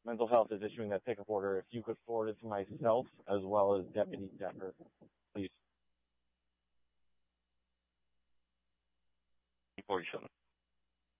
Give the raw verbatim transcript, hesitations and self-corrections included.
Mental Health is issuing that pickup order. If you could forward it to myself as well as Deputy Decker, please. forty-seven.